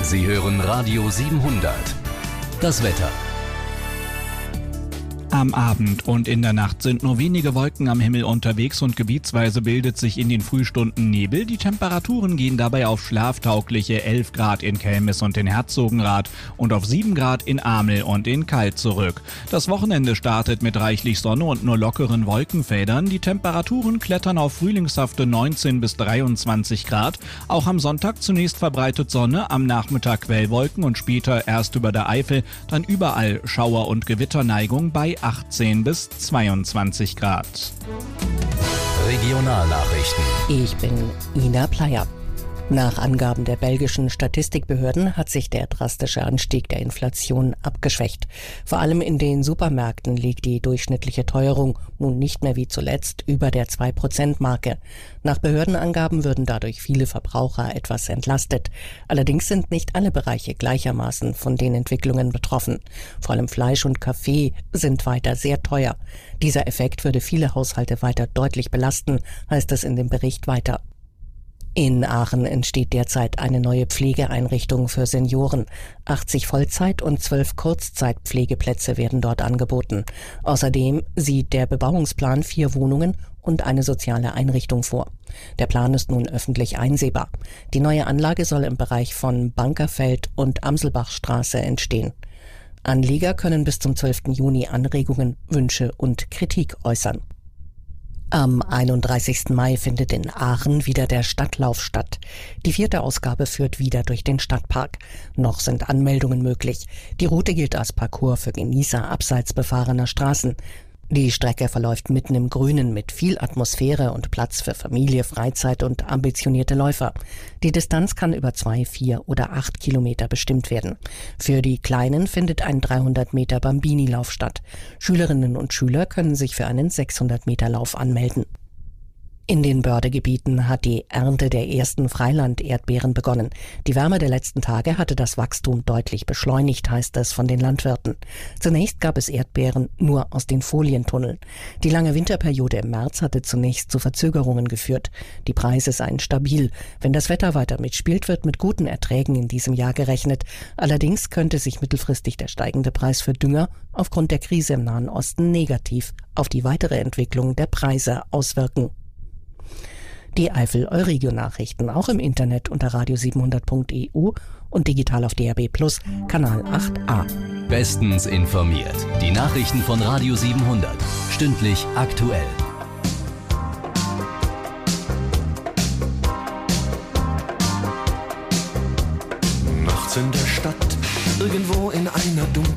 Sie hören Radio 700. Das Wetter. Am Abend und in der Nacht sind nur wenige Wolken am Himmel unterwegs und gebietsweise bildet sich in den Frühstunden Nebel. Die Temperaturen gehen dabei auf schlaftaugliche 11 Grad in Kelmis und in Herzogenrath und auf 7 Grad in Amel und in Kalt zurück. Das Wochenende startet mit reichlich Sonne und nur lockeren Wolkenfeldern. Die Temperaturen klettern auf frühlingshafte 19 bis 23 Grad. Auch am Sonntag zunächst verbreitet Sonne, am Nachmittag Quellwolken und später erst über der Eifel, dann überall Schauer- und Gewitterneigung bei 18 bis 22 Grad. Regionalnachrichten. Ich bin Ina Pleyer. Nach Angaben der belgischen Statistikbehörden hat sich der drastische Anstieg der Inflation abgeschwächt. Vor allem in den Supermärkten liegt die durchschnittliche Teuerung nun nicht mehr wie zuletzt über der 2%-Marke. Nach Behördenangaben würden dadurch viele Verbraucher etwas entlastet. Allerdings sind nicht alle Bereiche gleichermaßen von den Entwicklungen betroffen. Vor allem Fleisch und Kaffee sind weiter sehr teuer. Dieser Effekt würde viele Haushalte weiter deutlich belasten, heißt es in dem Bericht weiter. In Aachen entsteht derzeit eine neue Pflegeeinrichtung für Senioren. 80 Vollzeit- und 12 Kurzzeitpflegeplätze werden dort angeboten. Außerdem sieht der Bebauungsplan 4 Wohnungen und eine soziale Einrichtung vor. Der Plan ist nun öffentlich einsehbar. Die neue Anlage soll im Bereich von Bankerfeld und Amselbachstraße entstehen. Anlieger können bis zum 12. Juni Anregungen, Wünsche und Kritik äußern. Am 31. Mai findet in Aachen wieder der Stadtlauf statt. Die 4. Ausgabe führt wieder durch den Stadtpark. Noch sind Anmeldungen möglich. Die Route gilt als Parcours für Genießer abseits befahrener Straßen. Die Strecke verläuft mitten im Grünen mit viel Atmosphäre und Platz für Familie, Freizeit und ambitionierte Läufer. Die Distanz kann über 2, 4 oder 8 Kilometer bestimmt werden. Für die Kleinen findet ein 300 Meter Bambini-Lauf statt. Schülerinnen und Schüler können sich für einen 600 Meter Lauf anmelden. In den Bördegebieten hat die Ernte der ersten Freiland-Erdbeeren begonnen. Die Wärme der letzten Tage hatte das Wachstum deutlich beschleunigt, heißt es von den Landwirten. Zunächst gab es Erdbeeren nur aus den Folientunneln. Die lange Winterperiode im März hatte zunächst zu Verzögerungen geführt. Die Preise seien stabil. Wenn das Wetter weiter mitspielt, wird mit guten Erträgen in diesem Jahr gerechnet. Allerdings könnte sich mittelfristig der steigende Preis für Dünger aufgrund der Krise im Nahen Osten negativ auf die weitere Entwicklung der Preise auswirken. Die Eifel-Euregio-Nachrichten auch im Internet unter radio700.eu und digital auf DAB+ Kanal 8a. Bestens informiert. Die Nachrichten von Radio 700. Stündlich aktuell. Nachts in der Stadt, irgendwo in einer dunklen